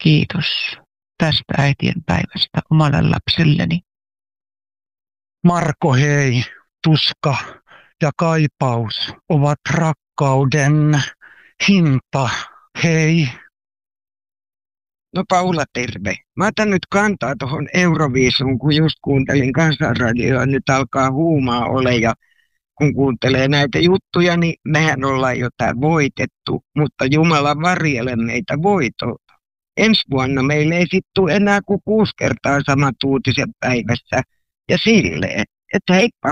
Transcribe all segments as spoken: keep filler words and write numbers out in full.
Kiitos tästä äitien päivästä omalle lapselleni. Marko, hei, tuska ja kaipaus ovat rakkauden hinta. Hei. No Paula, terve. Mä otan nyt kantaa tuohon Euroviisuun, kun just kuuntelin Kansanradioa, nyt alkaa huumaa ole ja kun kuuntelee näitä juttuja, niin mehän ollaan jotain voitettu, mutta Jumala varjele meitä voitolta. Ensi vuonna meille ei sit tule enää kuin kuusi kertaa samat uutiset päivässä ja silleen, että heippa.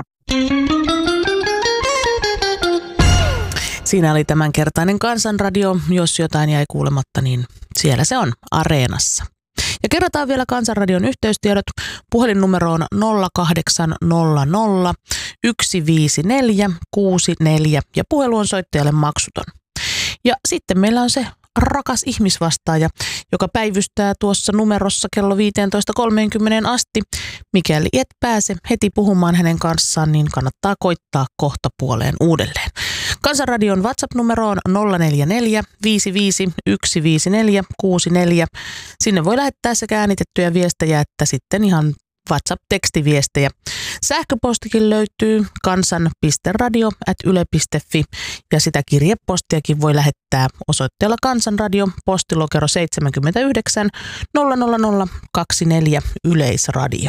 Siinä oli tämänkertainen Kansanradio. Jos jotain jäi kuulematta, niin siellä se on Areenassa. Ja kerrotaan vielä Kansanradion yhteystiedot. Puhelinnumero on nolla kahdeksan nolla nolla yksi viisi neljä kuusi neljä ja puhelu on soittajalle maksuton. Ja sitten meillä on se rakas ihmisvastaaja, joka päivystää tuossa numerossa kello viisitoista kolmekymmentä asti. Mikäli et pääse heti puhumaan hänen kanssaan, niin kannattaa koittaa kohta puoleen uudelleen. Kansanradion WhatsApp-numero on nolla neljä neljä viisi viisi yksi viisi neljä kuusi neljä. Sinne voi lähettää sekä äänitettyjä viestejä että sitten ihan WhatsApp-tekstiviestejä. Sähköpostikin löytyy kansan piste radio ät yle piste fi ja sitä kirjepostiakin voi lähettää osoitteella Kansanradio, postilokero seitsemänkymmentäyhdeksän nolla nolla nolla kaksikymmentäneljä Yleisradio.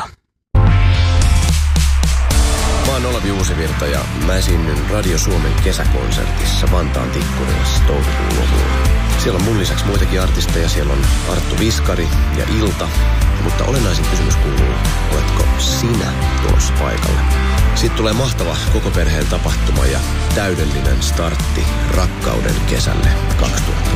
Mä oon Olavi Uusivirta ja mä esiinnyn Radio Suomen kesäkonsertissa Vantaan Tikkurilassa toukokuun lopulla. Siellä on mun lisäksi muitakin artisteja. Siellä on Arttu Viskari ja Ilta. Mutta olennaisin kysymys kuuluu, oletko sinä tulossa paikalle? Sitten tulee mahtava koko perheen tapahtuma ja täydellinen startti rakkauden kesälle kaksituhatta